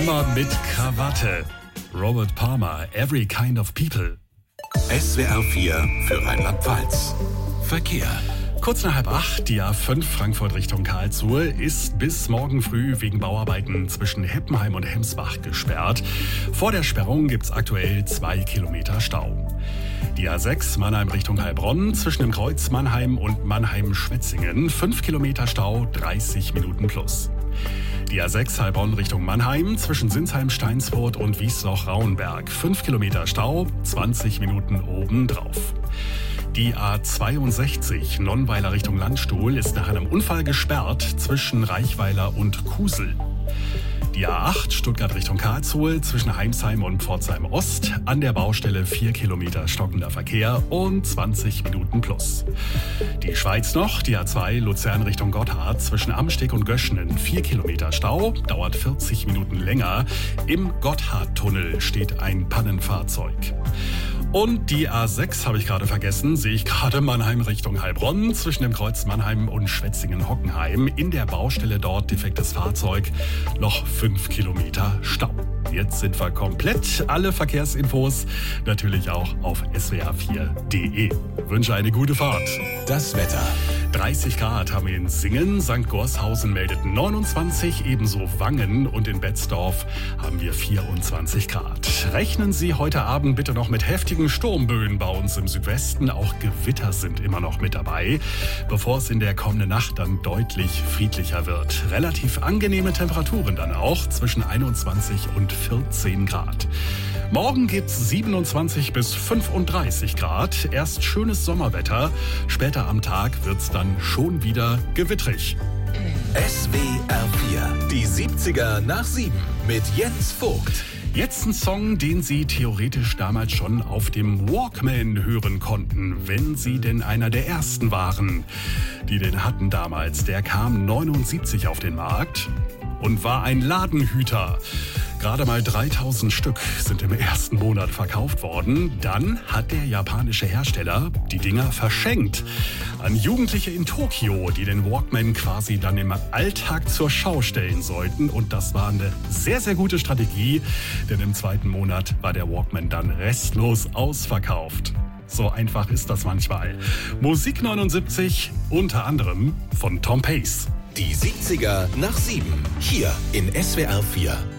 Immer mit Krawatte. Robert Palmer, Every Kind of People. SWR 4 für Rheinland-Pfalz. Verkehr. Kurz nach 7:30, die A5 Frankfurt Richtung Karlsruhe ist bis morgen früh wegen Bauarbeiten zwischen Heppenheim und Hemsbach gesperrt. Vor der Sperrung gibt's aktuell 2 Kilometer Stau. Die A6 Mannheim Richtung Heilbronn zwischen dem Kreuz Mannheim und Mannheim-Schwetzingen 5 Kilometer Stau, 30 Minuten plus. Die A6 Heilbronn Richtung Mannheim zwischen Sinsheim-Steinsfurt und Wiesloch-Rauenberg 5 Kilometer Stau, 20 Minuten obendrauf. Die A62 Nonnweiler Richtung Landstuhl ist nach einem Unfall gesperrt zwischen Reichweiler und Kusel. Die A8 Stuttgart Richtung Karlsruhe zwischen Heimsheim und Pforzheim Ost an der Baustelle 4 Kilometer stockender Verkehr und 20 Minuten plus. Die Schweiz noch, die A2 Luzern Richtung Gotthard zwischen Amsteg und Göschenen 4 Kilometer Stau, dauert 40 Minuten länger. Im Gotthardtunnel steht ein Pannenfahrzeug. Und die A6 habe ich gerade vergessen, sehe ich gerade Mannheim Richtung Heilbronn zwischen dem Kreuz Mannheim und Schwetzingen-Hockenheim. In der Baustelle dort defektes Fahrzeug, noch 5 Kilometer Stau. Jetzt sind wir komplett. Alle Verkehrsinfos natürlich auch auf swr4.de. Wünsche eine gute Fahrt. Das Wetter. 30 Grad haben wir in Singen, St. Gorshausen meldet 29, ebenso Wangen und in Betzdorf haben wir 24 Grad. Rechnen Sie heute Abend bitte noch mit heftigen Sturmböen bei uns im Südwesten. Auch Gewitter sind immer noch mit dabei, bevor es in der kommenden Nacht dann deutlich friedlicher wird. Relativ angenehme Temperaturen dann auch zwischen 21 und 14 Grad. Morgen gibt's 27 bis 35 Grad. Erst schönes Sommerwetter. Später am Tag wird's dann schon wieder gewittrig. SWR 4. Die 70er nach 7 mit Jens Vogt. Jetzt ein Song, den Sie theoretisch damals schon auf dem Walkman hören konnten, wenn Sie denn einer der ersten waren, die den hatten damals. Der kam 79 auf den Markt und war ein Ladenhüter. Gerade mal 3000 Stück sind im ersten Monat verkauft worden. Dann hat der japanische Hersteller die Dinger verschenkt an Jugendliche in Tokio, die den Walkman quasi dann im Alltag zur Schau stellen sollten. Und das war eine sehr, sehr gute Strategie, denn im zweiten Monat war der Walkman dann restlos ausverkauft. So einfach ist das manchmal. Musik 79, unter anderem von Tom Pace. Die 70er nach 7. Hier in SWR 4